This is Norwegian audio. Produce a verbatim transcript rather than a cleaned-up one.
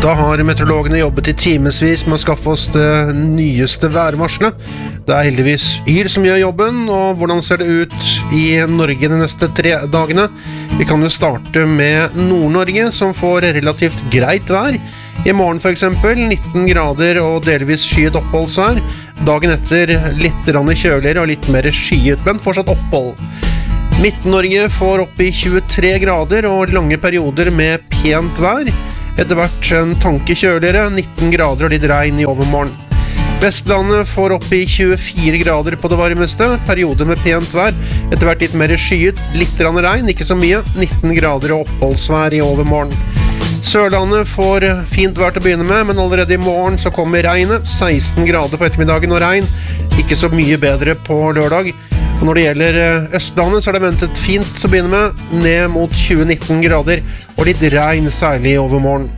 Da har meteorologene jobbet i timesvis med å skaffe oss det nyeste værvarslet. Det er heldigvis Yr som gjør jobben, og hvordan ser det ut i Norge de neste tre dagene? Vi kan jo starte med Nord-Norge, som får relativt greit vær. I morgen for eksempel nitten grader og delvis skyet oppholdsvær. Dagen etter litt rann kjøligere og litt mer skyet, men fortsatt opphold. Midt-Norge får opp i tjuetre grader og lange perioder med pent vær. Etter hvert en tanke kjøligere, nitten grader og litt regn i overmorgen. Vestlandet får opp i tjuefire grader på det varmeste, perioder med pent vær. Etter hvert litt mer skyet, litt rann regn, ikke så mye, nitten grader og oppholdsvær i overmorgen. Sørlandet får fint vær til å begynne med, men allerede i morgen så kommer regnet, seksten grader på ettermiddagen og regn, ikke så mye bedre på lørdag. Og når det gjelder Østlandet så er det ventet fint til å begynne med, ned mot tjue til nitten grader og litt regn særlig i overmorgen.